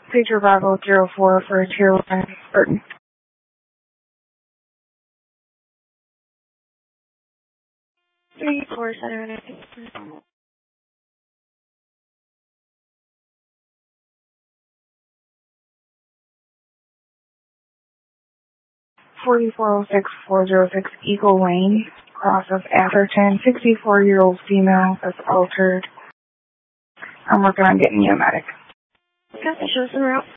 Pager Bravo 04 for a Tier 1 Burton. 347. 4406406 Eagle Lane, cross of Atherton, 64-year-old female that's altered. I'm working on getting you a medic. Got the shows in the route.